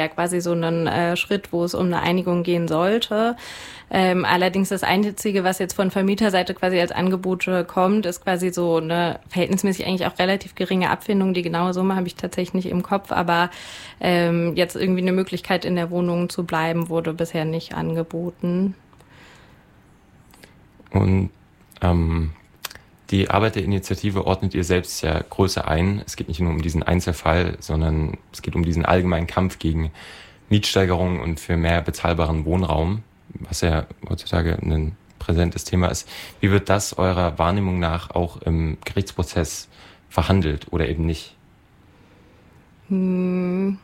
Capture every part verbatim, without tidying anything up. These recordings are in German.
ja quasi so ein äh, Schritt, wo es um eine Einigung gehen sollte. Ähm, allerdings das Einzige, was jetzt von Vermieterseite quasi als Angebote kommt, ist quasi so eine verhältnismäßig eigentlich auch relativ geringe Abfindung. Die genaue Summe habe ich tatsächlich nicht im Kopf, aber ähm, jetzt irgendwie eine Möglichkeit in der Wohnung zu bleiben, wurde bisher nicht angeboten. Und ähm, die Arbeiterinitiative ordnet ihr selbst ja größer ein. Es geht nicht nur um diesen Einzelfall, sondern es geht um diesen allgemeinen Kampf gegen Mietsteigerungen und für mehr bezahlbaren Wohnraum, was ja heutzutage ein präsentes Thema ist. Wie wird das eurer Wahrnehmung nach auch im Gerichtsprozess verhandelt oder eben nicht? Hm.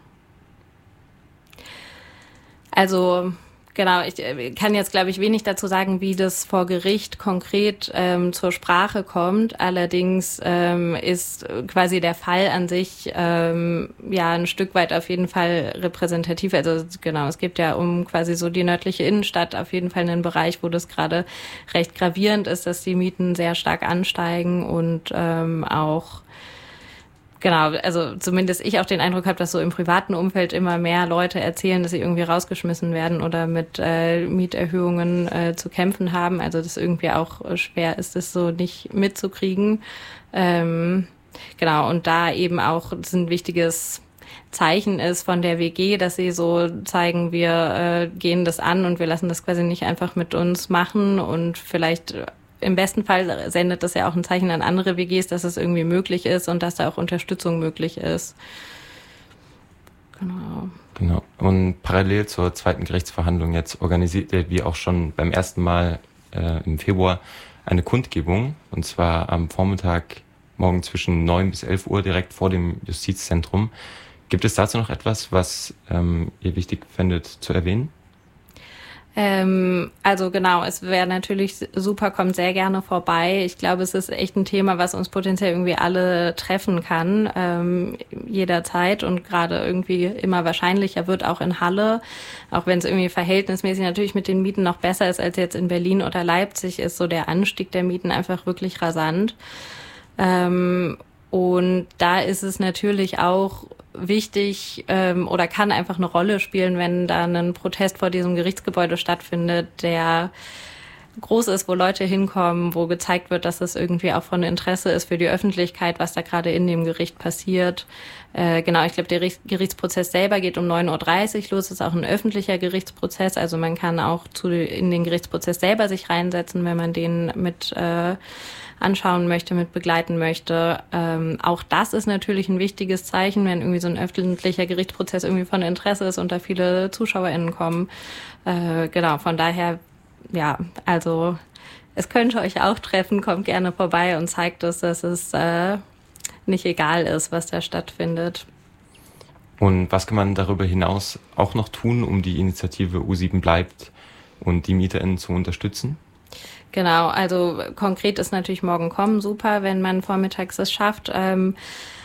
Also genau, ich kann jetzt, glaube ich, wenig dazu sagen, wie das vor Gericht konkret ähm, zur Sprache kommt. Allerdings ähm, ist quasi der Fall an sich ähm, ja ein Stück weit auf jeden Fall repräsentativ. Also genau, es gibt ja um quasi so die nördliche Innenstadt auf jeden Fall einen Bereich, wo das gerade recht gravierend ist, dass die Mieten sehr stark ansteigen und ähm, auch Genau, also zumindest ich auch den Eindruck habe, dass so im privaten Umfeld immer mehr Leute erzählen, dass sie irgendwie rausgeschmissen werden oder mit äh, Mieterhöhungen äh, zu kämpfen haben. Also dass irgendwie auch schwer ist, das so nicht mitzukriegen. Ähm, genau, und da eben auch das ein wichtiges Zeichen ist von der W G, dass sie so zeigen, wir äh, gehen das an und wir lassen das quasi nicht einfach mit uns machen und vielleicht im besten Fall sendet das ja auch ein Zeichen an andere W Gs, dass es irgendwie möglich ist und dass da auch Unterstützung möglich ist. Genau. Genau. Und parallel zur zweiten Gerichtsverhandlung jetzt organisiert ihr, wie auch schon beim ersten Mal äh, im Februar, eine Kundgebung. Und zwar am Vormittag morgen zwischen neun bis elf Uhr direkt vor dem Justizzentrum. Gibt es dazu noch etwas, was ähm, ihr wichtig fändet zu erwähnen? Ähm, also genau, es wäre natürlich super, kommt sehr gerne vorbei. Ich glaube, es ist echt ein Thema, was uns potenziell irgendwie alle treffen kann, ähm, jederzeit und gerade irgendwie immer wahrscheinlicher wird, auch in Halle. Auch wenn es irgendwie verhältnismäßig natürlich mit den Mieten noch besser ist als jetzt in Berlin oder Leipzig, ist so der Anstieg der Mieten einfach wirklich rasant. Ähm, und da ist es natürlich auch wichtig ähm, oder kann einfach eine Rolle spielen, wenn da ein Protest vor diesem Gerichtsgebäude stattfindet, der groß ist, wo Leute hinkommen, wo gezeigt wird, dass es irgendwie auch von Interesse ist für die Öffentlichkeit, was da gerade in dem Gericht passiert. Äh, genau, ich glaube, der Gerichtsprozess selber geht um neun Uhr dreißig los, ist auch ein öffentlicher Gerichtsprozess, also man kann auch zu in den Gerichtsprozess selber sich reinsetzen, wenn man den mit äh, anschauen möchte, mit begleiten möchte. Ähm, auch das ist natürlich ein wichtiges Zeichen, wenn irgendwie so ein öffentlicher Gerichtsprozess irgendwie von Interesse ist und da viele ZuschauerInnen kommen. Äh, genau, von daher, ja, also es könnte euch auch treffen, kommt gerne vorbei und zeigt es, dass es äh, nicht egal ist, was da stattfindet. Und was kann man darüber hinaus auch noch tun, um die Initiative U sieben bleibt und die MieterInnen zu unterstützen? Genau, also konkret ist natürlich morgen kommen super, wenn man vormittags es schafft. Ähm,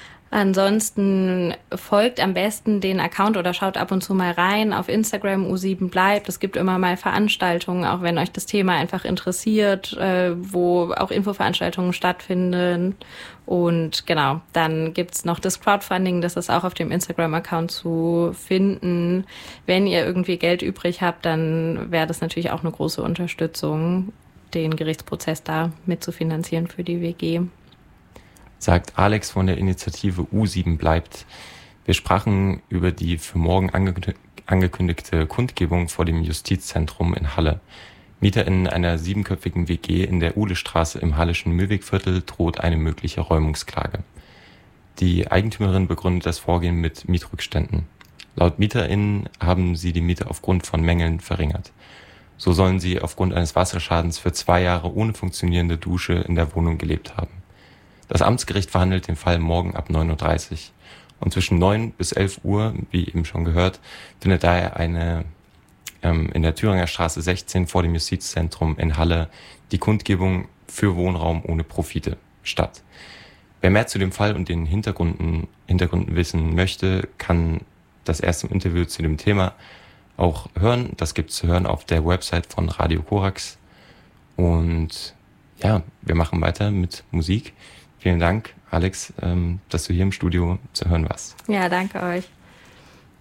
ansonsten folgt am besten den Account oder schaut ab und zu mal rein auf Instagram, U sieben bleibt. Es gibt immer mal Veranstaltungen, auch wenn euch das Thema einfach interessiert, äh, wo auch Infoveranstaltungen stattfinden. Und genau, dann gibt's noch das Crowdfunding, das ist auch auf dem Instagram-Account zu finden. Wenn ihr irgendwie Geld übrig habt, dann wäre das natürlich auch eine große Unterstützung, den Gerichtsprozess da mitzufinanzieren für die W G. Sagt Alex von der Initiative U sieben bleibt. Wir sprachen über die für morgen angekündigte Kundgebung vor dem Justizzentrum in Halle. MieterInnen einer siebenköpfigen W G in der Uhlestraße im hallischen Mühlwegviertel droht eine mögliche Räumungsklage. Die Eigentümerin begründet das Vorgehen mit Mietrückständen. Laut MieterInnen haben sie die Miete aufgrund von Mängeln verringert. So sollen sie aufgrund eines Wasserschadens für zwei Jahre ohne funktionierende Dusche in der Wohnung gelebt haben. Das Amtsgericht verhandelt den Fall morgen ab neun Uhr dreißig. Und zwischen neun bis elf Uhr, wie eben schon gehört, findet daher eine ähm, in der Thüringer Straße sechzehn vor dem Justizzentrum in Halle die Kundgebung für Wohnraum ohne Profite statt. Wer mehr zu dem Fall und den Hintergründen, Hintergründen wissen möchte, kann das erste Interview zu dem Thema auch hören. Das gibt's zu hören auf der Website von Radio Korax. Und ja, wir machen weiter mit Musik. Vielen Dank, Alex, dass du hier im Studio zu hören warst. Ja, danke euch.